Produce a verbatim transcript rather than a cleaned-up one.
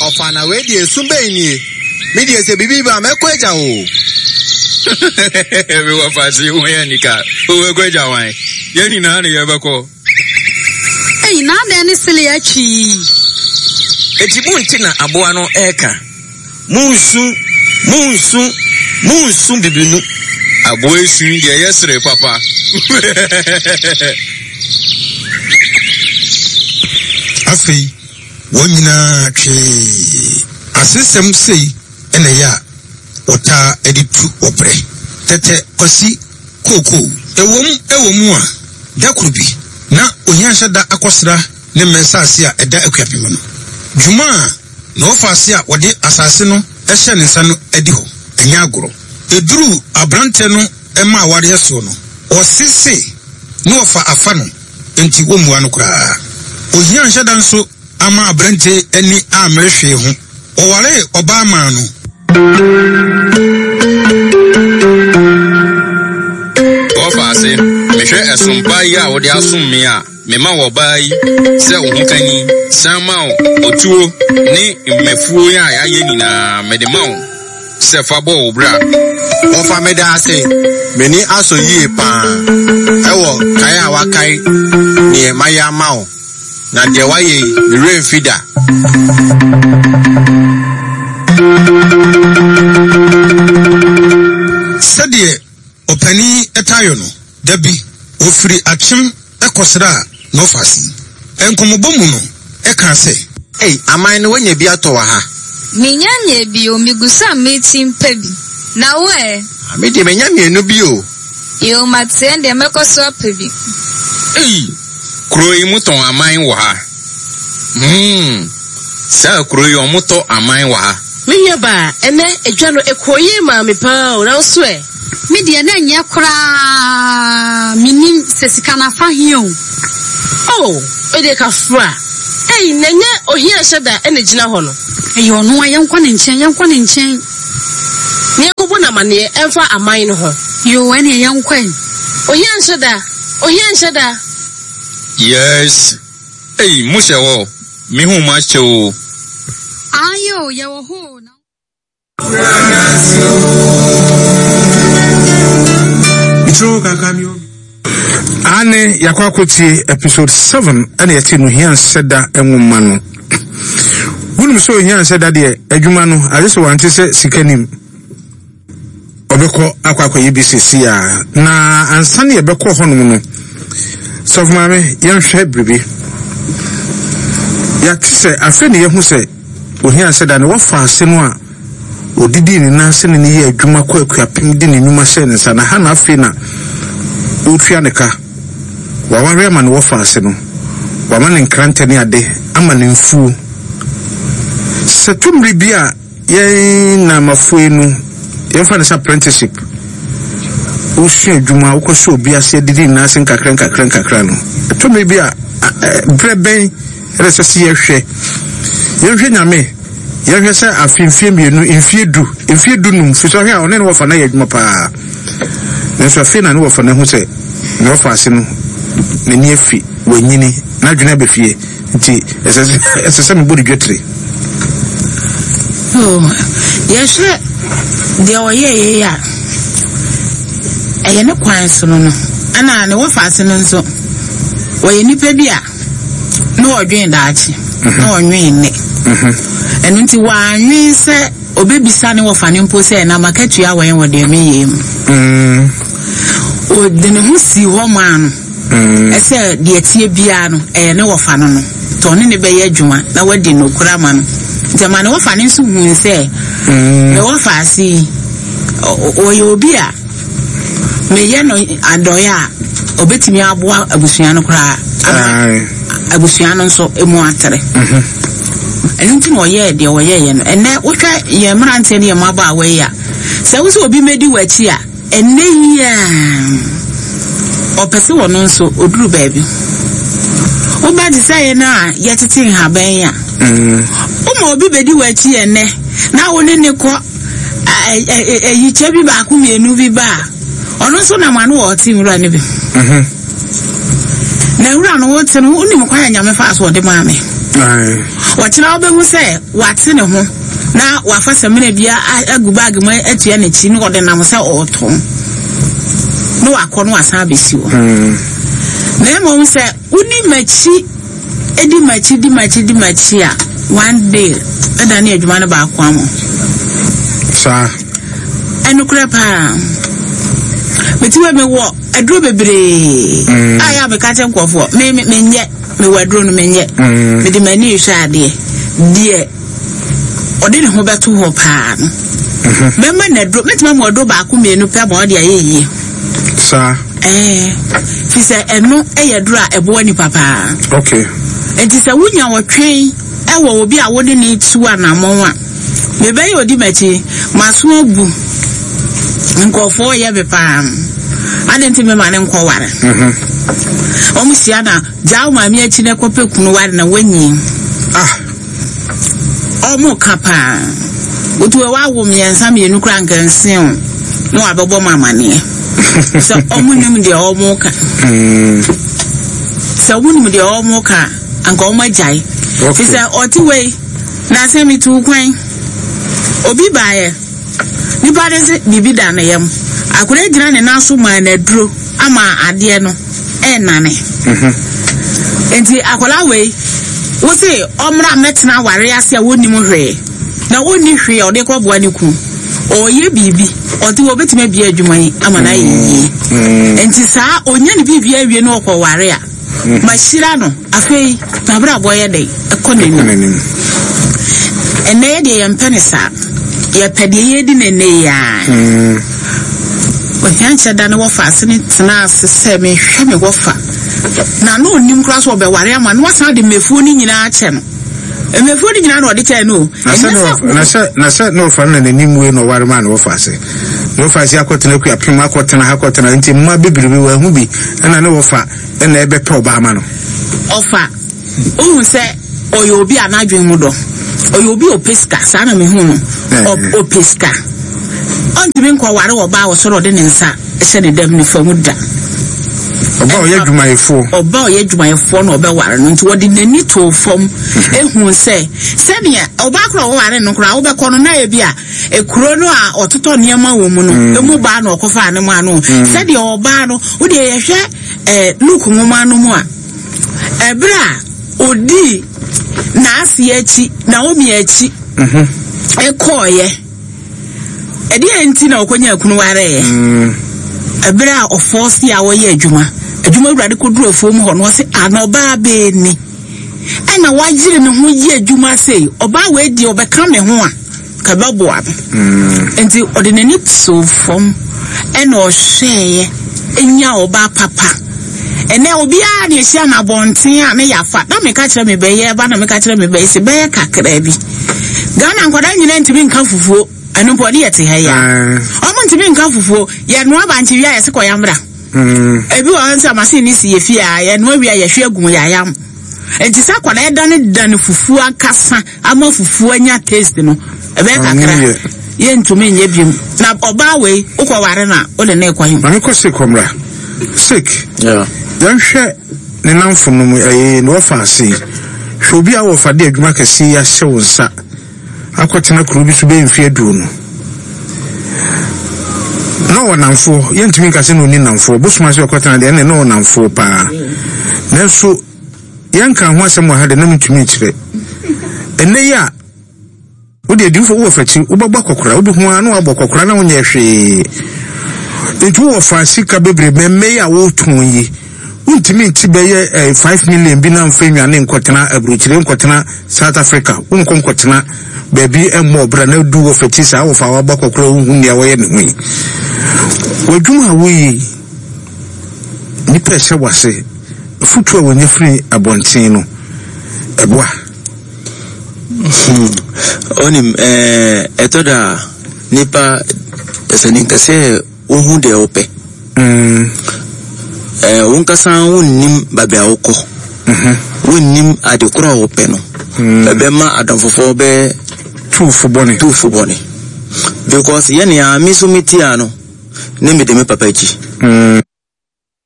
ofana we die sumbe ni me die se bibi ba me kweja o we wa fasi wo ya nika we kweja wan ye ni na na ye beko eh na de ni sele achi etibu ntina aboa no eka munsu munsu munsu bibinu aboa esu de yesre papa Afi wonyina twe asesem sei ene ya ota editu obre tete kwasi koko ewom ewom a dakurubi na ohianhya da akosra ne mensase a eda akuapem no juma na ofase a wode asase no ehye ne nsa no edi ho enya agoro eduru abrante no ema aware so no osisi no ofa afa no enti womua no kura ohianhya da nso ama abrante ani amrehwe ho oware obama no ofase mehwe esompa ya wode asom me a mema wo bai se wo ho kani sama otuo ni mmefuo ya ya ye nyina medema wo se fa bo obra ofa me da ase meni aso yie pa ewo kai a wakai ni maya mawo na de waye ni rain feeder Sadie opani etayo no dabi ofiri achim ekosra no fasi enkomobomu no eka se eh aman no wanya bi ato wa ha minyanye bi o migusa meeting pebi na we me de menyame no bi o yo matende mekoso pebi eh kroi muton aman wo ha hmm sa kroi o muto aman wo ha Minya ba ene edwa no ekoye ma me pa o na so e mi de na nya kura minim sesika na fa hiyo oh e de ka fra ei nenye ohia sheda ene gina ho no eyo no ayen kwa ne nchen yen kwa ne nchen ne ko na mane emfa aman no ho yo ene yen kwa ohia sheda ohia sheda yes ei mushewo mi hu ma chewo ayo ya wo ho na Itro kakamio ane yakwakoti episode seven ane yati no hian seda enwoma no wunum so hian seda de adwuma no aliso wante se sikanim obeko akwakọ Y B C C a na ansane ebeko honum no sofmame yanhwe bribi yakse afeni yehu se ohia seda ne wofa ase no a odidi ni na se ne ye adwuma kwa akuapem di ne nyuma se ne sana ha na afi na otwa ne ka waware ama ne wofa ase no wama ne nkrante ne ade ama ne mfuo setumri bia ye na mafuo nu ye fa ne sa apprenticeship o hwe adwuma wo koso obi ase didi na se nkakran kakran kakran no tumri bia breben resesi ye hwe ye hwe nyame ye hwe sa afimfie mienu infie du infie du num fiso hwe a one ne wo fa na ye adwuma pa nso afi na ne wo fa na hu se ne wo fa ase no ne ni afi wanyini na dwena be fie nti esese esese me bodi dwetre oh yes de oye ye ya eye ne kwan so no ana ne wo fa ase no nso oye nipa bi a no odwen daachi no onwen ne mhm enu nti wa anwen se obebisa ne wo fa ne mpo se na makatu ya wen wo de meyem mhm o de ne hu si ho man mm ese de etie bia no eh ne wo fa no no to ne ne be ye adwuma na wadi no kura ma no nti ma ne wo fa ne nso hu se mm ne wo fa si o yo bia me ye no adoya obetimi aboa abusua no kura abusua no nso emu atere mhm enti no ye de wo ye ye no ene wotwa ye mrante ne ye maba awe ya se wo so obi medi wachi a ene ya opese wono nso oduru baabi o ba di say na yetete haban ya mm o ma obi bedi wachi ene na wo ne ne ko eyi chebi ba ku mienu bi ba ono so na manu wo ti mura ne bi mhm na ura no wo ti no oni mo kwa nyame fa so de ma me ai Wachina obe hu say wate ne ho na wafa semene bia agu bag mo atua ne chi no de nam say otom no akono asan besi wo na mo say uni machi edi machi di machi di machi a one day eda ne adwuma na ba akwa mo sa enu kura pa betiwe me wo aduro bebre aya me ka che nkofo me me nye me waduro no me nye me di mani hwa ade die odi ne ho beto ho pa no me ma na aduro metima mo aduro ba ko me nu pa mo de ayeyi sa eh fi se eno eye aduro a ebo ni papa okay enti se wunya wo twen ewo obi a wode ne tu anamon a me be yodi machi maso abu nkofo ye be pa adenti me mane nko ware mhm omusia na jaw ma mi achi ne kope kunu ware na wanyi ah omu kapa otu wa wo mi ensa mi enu kra nkansen no abebo mama ne so omu nim de omu ka mhm so omu nim de omu ka anka omu ajai fi se oti we na se mi tu kwan obi baaye ni ba de bibi da na yam akure gina ne naso ma na duro ama ade no e nane mhm enti akola we wo se omra metena ware ase a woni mu hwe na woni hwe o de ko boa ne ku oye bibi o ti wo betima bia adwuma yi ama na yi enti saa onya ne bibi awie no ko ware a mashira no afei tabra boye de ekonomi ene de yempenisa ye pede ye di nene ya mm o hancha da no wofa asene tena se me hwe me wofa na no nim kra so be ware ama no wasa de mefuo ni nyina a che no mefuo ni nyina no de che no na se na se no fa na nim we no ware ma no wofa ase no fa ase akotena ku apem akotena hakotena nti mma bibiri we hu bi na ne wofa na ebe pe oba ama no ofa o se oyo obi anadwen mu do oyo obi opeska sana me hu no opeska ontimi nko ware oba wo soro de nsa ehye ne dem ni famu da oba oye dwumayefo oba oye dwumayefo no oba ware no nti wodi nani to fom ehun se se ne oba kro wo ware no kra wo be kono na ebi a ekuro no a ototo niam wo mu no emu ba na okofa ne mu anu se de oba no wo de yehwe eh look nwoma no mu a ebra odi na asi echi na omi echi mhm ekoye edi enti na okonya akunu ware mm ebra ofosi a wo ye adwuma adwuma wurade koduro fom ho no se anoba be ni ana wagire ne ho ye adwuma sei oba we di obeka me ho a ka baboa mm enti odinani so fom ena ohweye enya oba papa ene obi a de hia na bonten a me yafa na me ka kire me be ye ba na me ka kire me be se be ye kakra bi Ghana nkoda nyina ntimi nka fufuo anu body yete ha ya omo ntimi nka fufuo ye no abanchi wi a yese koyamra mm ebi wo ansa machine si ye fi a ye no wi a ye hwe agum ya yam enti sa kwada eda ne dan fufuo akasa ama fufuo anya taste no ebe kakra ye ntumi nye biem na oba we ukoware na ole na ekwan mane ko se komra sick yeah dan hwe ne namfo no eh no fa ase hwe obi a wo fa de adwuma kase ya hye wo nsa akotena kuro bi so be mfi adu no no wonamfo yentimi kase no ni namfo bosuma se akotena de ne no wonamfo pa nanso yanka ho asem ha de na mtumi kire ene ya wodi adimfo wo fachi wobaba kokora wodi ho anu abo kokora na wonye hwe etu wo fa sika bebre memme ya wo tun yi untimi nti beye five million bi na mfenwa ne nkotena abrochire nkotena South Africa unko nkotena baby emmo bra na du wo fachi sa wo fa waba kokora hu ne wo ye ne hu wadwuma wo yi ni pese wase futu a wonye free abonten no eboa onim eh etoda nipa esani kase ohun de ope mm eh wonkasa wonnim babia wokọ mhm wonnim adekora ope no bebe ma adamfofo be two fuboni two fuboni because yene ya misumiti ano ne me de me papa ji mm